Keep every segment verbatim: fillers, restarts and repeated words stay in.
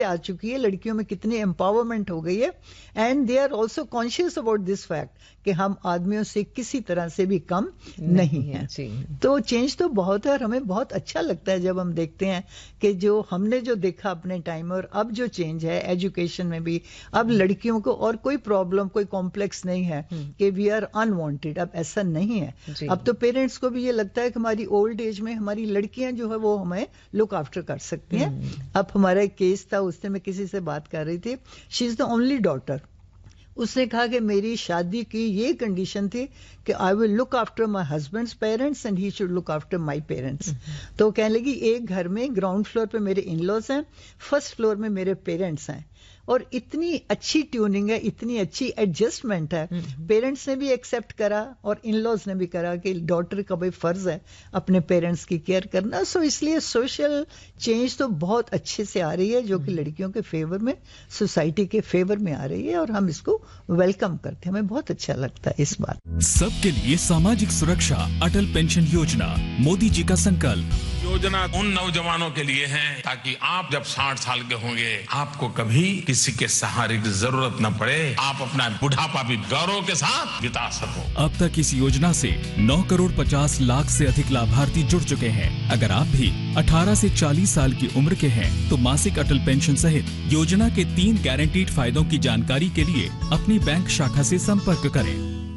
आ चुकी है, लड़कियों में कितनी एम्पावरमेंट हो गई है, and they are also conscious about this fact कि हम आदमियों से किसी तरह से भी कम नहीं, नहीं हैं। तो चेंज तो बहुत है और हमें बहुत अच्छा लगता है जब हम देखते हैं कि जो हमने जो देखा अपने टाइम और अब जो चेंज है एजुकेशन में भी, अब लड़कियों को और कोई प्रॉब्लम, कोई कॉम्प्लेक्स नहीं है कि वी आर अनवांटेड। अब ऐसा नहीं है। अब तो पेरेंट्स को भी ये लगता है कि हमारी ओल्ड एज में हमारी लड़कियां जो है वो हमें लुक आफ्टर कर सकती हैं। अब हमारा एक केस था, उससे मैं किसी से बात कर रही थी, she is the only daughter. उसने कहा कि मेरी शादी की ये कंडीशन थी कि I will look after my husbands parents and he should look after my parents. तो कहने लगी एक घर में ग्राउंड फ्लोर पे मेरे इन लॉज हैं, फर्स्ट फ्लोर में मेरे पेरेंट्स हैं, और इतनी अच्छी ट्यूनिंग है, इतनी अच्छी एडजस्टमेंट है, पेरेंट्स ने भी एक्सेप्ट करा और इन लॉज ने भी करा कि डॉटर का भाई फर्ज है अपने पेरेंट्स की केयर करना। सो इसलिए सोशल चेंज तो बहुत अच्छे से आ रही है, जो कि लड़कियों के फेवर में, सोसाइटी के फेवर में आ रही है, और हम इसको वेलकम करते हैं। हमें बहुत अच्छा लगता है इस बात। सबके लिए सामाजिक सुरक्षा, अटल पेंशन योजना, मोदी जी का संकल्प। योजना उन नौजवानों के लिए है ताकि आप जब साठ साल के होंगे आपको कभी किसी के सहारे की जरूरत न पड़े, आप अपना बुढ़ापा भी गौरव के साथ बिता सको। अब तक इस योजना से नौ करोड़ पचास लाख से अधिक लाभार्थी जुड़ चुके हैं। अगर आप भी अठारह से चालीस साल की उम्र के हैं तो मासिक अटल पेंशन सहित योजना के तीन गारंटीड फायदों की जानकारी के लिए अपनी बैंक शाखा से संपर्क करें।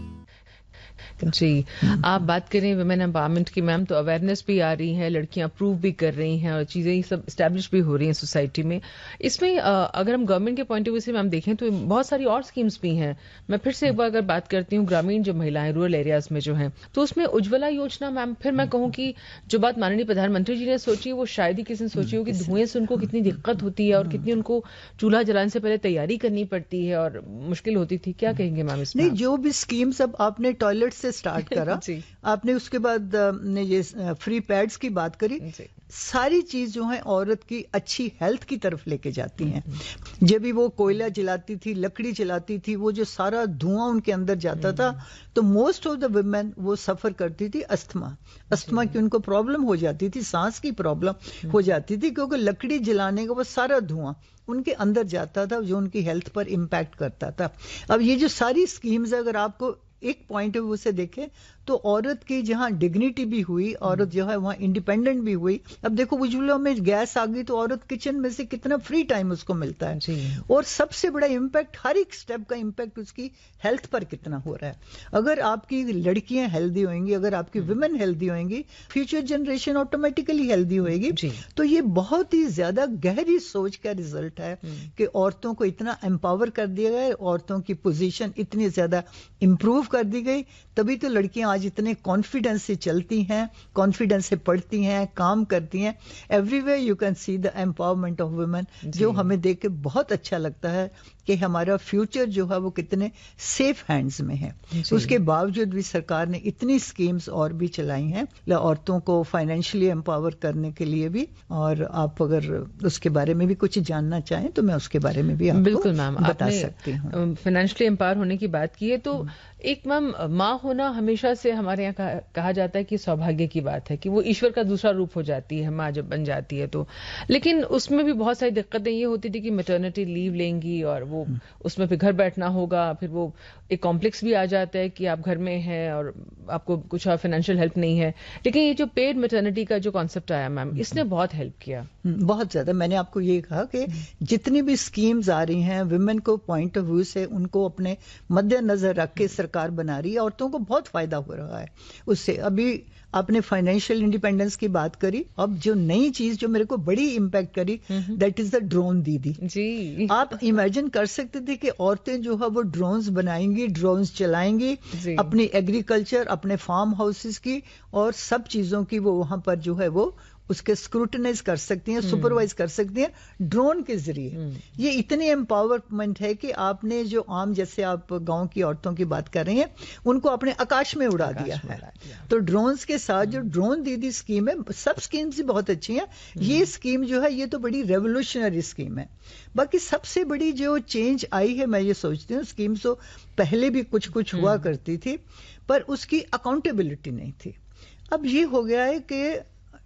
जी, आप बात करें वुमेन एम्पावरमेंट की मैम, तो अवेयरनेस भी आ रही है, लड़कियां प्रूव भी कर रही हैं और चीजें सब स्टैब्लिश भी हो रही हैं सोसाइटी में। इसमें अगर हम गवर्नमेंट के पॉइंट ऑफ व्यू से मैम देखें तो बहुत सारी और स्कीम्स भी हैं। मैं फिर से एक बार अगर बात करती हूँ ग्रामीण जो महिलाएं रूरल एरियाज में जो हैं, तो उसमें उज्ज्वला योजना मैम, फिर मैं कहूँ कि जो बात माननीय प्रधानमंत्री जी ने सोची वो शायद ही किसी ने सोची हो कि धुएं से उनको कितनी दिक्कत होती है और कितनी उनको चूल्हा जलाने से पहले तैयारी करनी पड़ती है और मुश्किल होती थी। क्या कहेंगे मैम इसमें? नहीं, जो भी स्कीम्स अब आपने टॉयलेट से स्टार्ट करा आपने, उसके बाद ने ये फ्री पैड्स की बात करी, सारी चीज जो है औरत की अच्छी हेल्थ की तरफ लेके जाती हैं। जब भी वो कोयला जलाती थी, लकड़ी जलाती थी, वो जो सारा धुआं उनके अंदर जाता था, तो मोस्ट ऑफ द वुमेन वो सफर करती थी अस्थमा अस्थमा की उनको प्रॉब्लम हो जाती थी, सांस की प्रॉब्लम हो जाती थी, क्योंकि लकड़ी जलाने का वो सारा धुआं उनके अंदर जाता था जो उनकी हेल्थ पर इम्पैक्ट करता था। अब ये जो सारी स्कीम्स अगर आपको एक पॉइंट ऑफ व्यू से देखें तो औरत की जहां डिग्निटी भी हुई, औरत जो है वहां इंडिपेंडेंट भी हुई। अब देखो उज्ज्वला में गैस आ गई तो औरत किचन में से कितना फ्री टाइम उसको मिलता है, और सबसे बड़ा इम्पैक्ट, हर एक स्टेप का इम्पैक्ट उसकी हेल्थ पर कितना हो रहा है। अगर आपकी लड़कियां हेल्दी होंगी, अगर आपकी वुमेन हेल्दी होंगी, फ्यूचर जनरेशन ऑटोमेटिकली हेल्दी होएगी। तो ये बहुत ही ज्यादा गहरी सोच का रिजल्ट है कि औरतों को इतना एम्पावर कर दिया गया, औरतों की पोजीशन इतनी ज्यादा इंप्रूव कर दी गई, तभी तो लड़कियां आज इतने कॉन्फिडेंस से चलती हैं, कॉन्फिडेंस से पढ़ती हैं, काम करती हैं। Everywhere you can see the empowerment of women, जो हमें देख के बहुत अच्छा लगता है कि हमारा फ्यूचर जो है वो कितने सेफ हैंड्स में है। उसके बावजूद भी सरकार ने इतनी स्कीम्स और भी चलाई हैं औरतों को फाइनेंशियली एम्पावर करने के लिए भी। और आप अगर उसके बारे में भी कुछ जानना चाहें तो मैं उसके बारे में भी आपको बिल्कुल मैम बता सकती हूँ। फाइनेंशियली एम्पावर होने की बात की है तो एक मैम माँ होना हमेशा से हमारे यहाँ कहा, कहा जाता है कि सौभाग्य की बात है, कि वो ईश्वर का दूसरा रूप हो जाती है माँ जब बन जाती है तो। लेकिन उसमें भी बहुत सारी दिक्कतें ये होती थी कि मैटरनिटी लीव लेंगी और वो उसमें फिर घर बैठना होगा, फिर वो एक कॉम्प्लेक्स भी आ जाता है कि आप घर में हैं और आपको कुछ फाइनेंशियल हेल्प नहीं है। लेकिन ये जो पेड मैटरनिटी का जो कॉन्सेप्ट आया मैम, इसने बहुत हेल्प किया, बहुत ज्यादा। मैंने आपको ये कहा कि जितनी भी स्कीम्स आ रही हैं वुमेन को पॉइंट ऑफ व्यू से उनको अपने मद्देनजर रख के सरकार बना रही है, औरतों को बहुत फायदा हो रहा है उससे। अभी आपने फाइनेंशियल इंडिपेंडेंस की बात करी, अब जो नई चीज जो मेरे को बड़ी इम्पैक्ट करी दैट इज द ड्रोन दीदी जी। आप इमेजिन कर सकते थे कि औरतें जो है वो ड्रोन्स बनाएंगी, ड्रोन्स चलाएंगी, अपनी एग्रीकल्चर, अपने फार्म हाउसेस की और सब चीजों की वो वहां पर जो है वो उसके स्क्रूटनाइज कर सकती हैं, सुपरवाइज कर सकती हैं ड्रोन के जरिए। ये इतनी एम्पावरमेंट है कि आपने जो आम, जैसे आप गांव की औरतों की बात कर रही हैं, उनको अपने आकाश में उड़ा दिया है। तो ड्रोन्स के साथ जो ड्रोन दीदी स्कीम है, सब स्कीम्स ही बहुत अच्छी हैं, ये स्कीम जो है ये तो बड़ी रेवोल्यूशनरी स्कीम है। बाकी सबसे बड़ी जो चेंज आई है, मैं ये सोचती हूँ, स्कीम्स तो पहले भी कुछ कुछ हुआ करती थी पर उसकी अकाउंटेबिलिटी नहीं थी। अब ये हो गया है कि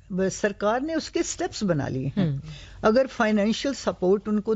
सरकार ने उसके स्टेप्स बना लिए हैं. अगर फाइनेंशियल सपोर्ट उनको